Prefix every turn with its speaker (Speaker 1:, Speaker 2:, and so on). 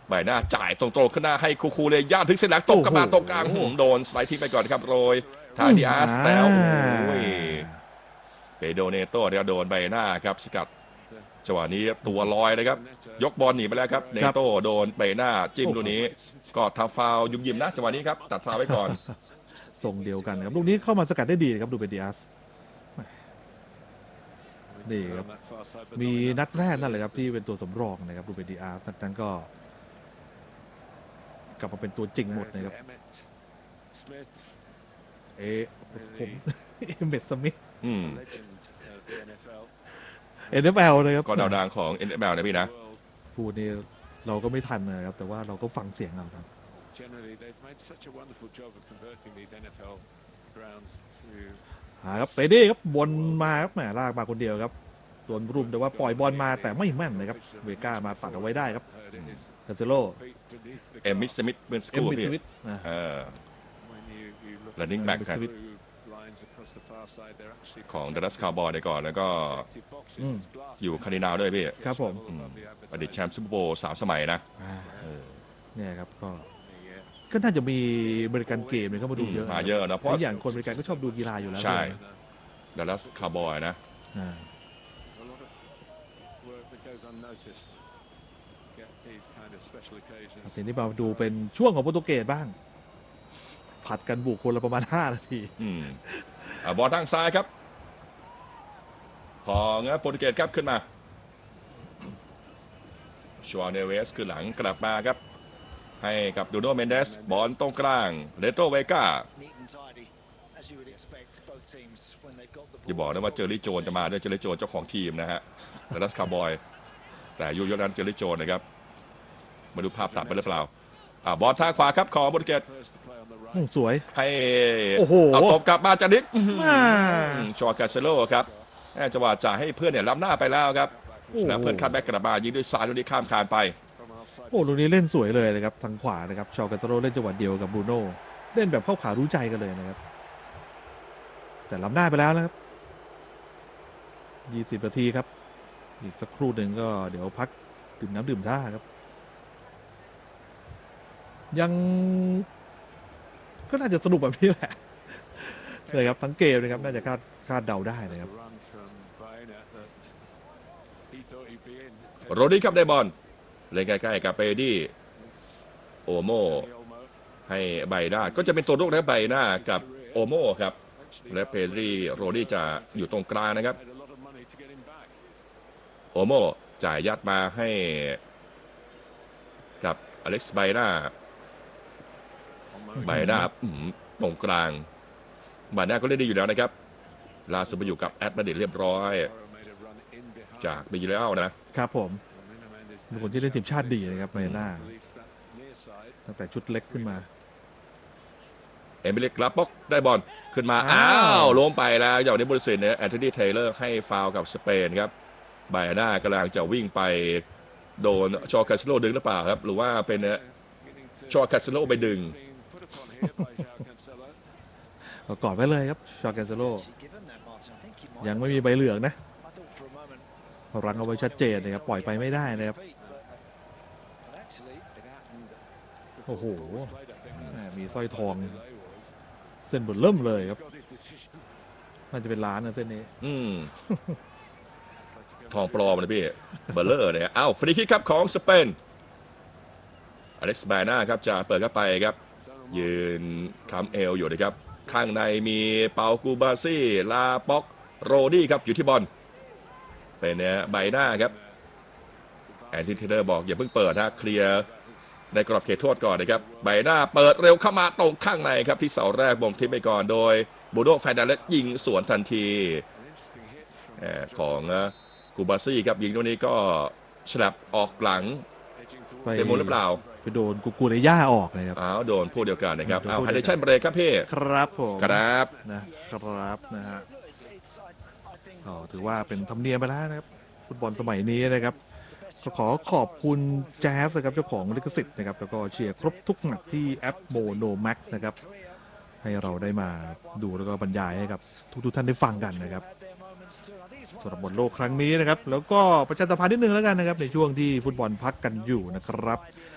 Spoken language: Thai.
Speaker 1: ใบหน้าจ่ายตรงๆขึ้นหน้าให้คูเลยย่าถึงเส้นหลังตกกลับมาตรงกลางโดนสไลด์ทิ้งไปก่อนครับโรยทางดีอาร์สแล้วโอ้ยเปโดเนโต้เดี๋ยวโดนใบหน้าครับสกัดจังหวะนี้ตัวลอยเลยครับยกบอลหนีไปแล้วครับเนโต้โดนใบหน้าจิ้มลูกนี้ก็ทำฟาวยุ่มยิ้มนะจังหวะนี้ครับตัดฟาวไว้ก่อน
Speaker 2: ทรงเดียวกันครับลูกนี้เข้ามาสกัดได้ดีครับดูเป็นดีอาร์สนี่ครับมีนัดแรกนั่นแหละครับที่เป็นตัวสำรองนะครับดูเป็นดีอาร์นัดนั้นก็กลับมาเป็นตัวจริงหมดนะครับผมเอเมตสมิธNFL นะครับ
Speaker 1: ก็ดาวดังของ NFL นะพี่นะ
Speaker 2: พูดนี่เราก็ไม่ทันนะครับแต่ว่าเราก็ฟังเสียงเราครับครับไปดิครับบอลมาครับแหมลากมาคนเดียวครับโดนรุมแต่ว่าปล่อยบอลมาแต่ไม่แม่นนะครับเวก้ามาตัดเอาไว้ได้ครับคาเซโล
Speaker 1: เอมิสมิธเป็นสกูพี่running back ครับของดัลลัสคาวบอยในก่อนแล้วก็อยู่คาร์ดินาลด้วยพี่
Speaker 2: ครับผม
Speaker 1: อดีตแชมป์ซูเปอร์โบว์3 สมัยนะ
Speaker 2: เนี่ยครับก็น่าจะมีบริการเกมเนี่ยเข้ามาดูเยอะ
Speaker 1: มาเยอะนะเพราะ
Speaker 2: อย่างคนบริการก็ชอบดูกีฬาอยู่แล้ว
Speaker 1: ใช่ดัลลัสคาวบอยนะ
Speaker 2: ทีนี้มาดูเป็นช่วงของโปรตุเกสบ้างผัดกันบุกคนละประมาณ5 นาที
Speaker 1: บอลทางซ้ายครับของโปรตุเกสครับขึ้นมาชัวเนเวสคือหลังกลับมาครับให้กับดูโนเมนเดสบอลตรงกลางเรโตเวก้าอย่าบอกนะว่าเจอรี่โจนจะมาด้วยเจอรี่โจนเจ้าของทีมนะฮะดัลลัสคาวบอยแต่ยุคนั้นเจอรี่โจนนะครับมาดูภาพตัดไปหรือเปล่าบอลทางขวาครับของโปรตุเกส
Speaker 2: สวย
Speaker 1: ให้เอาตบกลับมาจากนิกชอร์กาเซโลครับจังหวะจ่ายให้เพื่อนเนี่ยล้ำหน้าไปแล้วครับแล้วเพื่อนคัทแบ็กกลับมายิงด้วยซ้ายลูกนี้ข้ามคานไป
Speaker 2: ลูกนี้เล่นสวยเลยนะครับทางขวานะครับชอร์กาเซโลเล่นจังหวะเดียวกับบรูโน่เล่นแบบเข้าขารู้ใจกันเลยนะครับแต่ล้ำหน้าไปแล้วนะครับ20 นาทีครับอีกสักครู่หนึ่งก็เดี๋ยวพักดื่มน้ำดื่มท่าครับยังก็น่าจะสนุกแบบนี้แหละเลยครับทั้งเกมนะครับน่าจะคาดเดาได้นะครับ
Speaker 1: โรดี้ครับได้บอลเล่นใกล้ๆกับเปดี้โอโมให้ใบหน้าก็จะเป็นตัวลูกนะใบหน้ากับโอโมครับและเปดี้โรดี้จะอยู่ตรงกลางนะครับโอโมจ่ายยัดมาให้กับอเล็กซ์ใบหน้าตรงกลางใบหน้าก็เล่นดีอยู่แล้วนะครับล่าสุดมาอยู่กับแอตมาดริดเรียบร้อยจากดีแล้วนะครับ
Speaker 2: ผมเป็นคนที่เล่นทีมชาติดีนะครับใบหน้าตั้งแต่ชุดเล็กขึ้นมา
Speaker 1: เอมิลิกลับบ็อกได้บอลขึ้นมาล้มไปแล้วอย่างนี้บริษัทเนี่ยแอนโทนีเทเลอร์ให้ฟาวกับสเปนครับใบหน้ากำลังจะวิ่งไปโดนชอร์คาสโลดึงหรือเปล่าครับหรือว่าเป็นชอร์คาสโลไปดึง
Speaker 2: กอดไว้เลยครับชอร์คาสโลยังไม่มีใบเหลืองนะรั้งเอาไว้ชัดเจนนะครับปล่อยไปไม่ได้นะครับโอ้โหมีสร้อยทองเส้นบนเริ่มเลยครับน่าจะเป็นล้านนะเส้นนี้
Speaker 1: ทองปลอมนะพี่เบลเลอร์เนี่ยฟรีคิกครับของสเปนอเล็กซ์แบน่าครับจะเปิดเข้าไปครับยืนค้ำเอวอยู่นะครับข้างในมีเปากูบาซี่ลาป็อกโรดี้ครับอยู่ที่บอลเป็นเนี่ยใบหน้าครับแอนตี้เทเลอร์บอกอย่าเพิ่งเปิดนะเคลียร์ในกรอบเขตโทษก่อนนะครับใบหน้าเปิดเร็วเข้ามาตรงข้างในครับที่เสาแรกบ่งทิ้งไปก่อนโดยบูโดแฟนดาเลสยิงสวนทันทีของกูบาซี่ครับยิงตรงนี้ก็ฉลับออกหลังเต็มหมดหรือเปล่า
Speaker 2: ไปโดนกูเรย่าออกเลยครับ
Speaker 1: โดนผู้เดียวกันนะครับไฮเดชั่นเบรกครับพี่
Speaker 2: ครับผม
Speaker 1: ครับ
Speaker 2: นะครับนะฮะถือว่าเป็นธรรมเนียมไปแล้วนะครับฟุตบอลสมัยนี้นะครับก็ขอบคุณแจ๊สนะครับเจ้าของลิขสิทธิ์นะครับแล้วก็เชียร์ครบทุกแมตช์ที่แอปโมโนแม็กนะครับให้เราได้มาดูแล้วก็บรรยายให้กับทุกท่านได้ฟังกันนะครับสำหรับบอลโลกครั้งนี้นะครับแล้วก็ประชาสัมพันธ์นิดนึงแล้วกันนะครับในช่วงที่ฟุตบอลพักกันอยู่นะครับ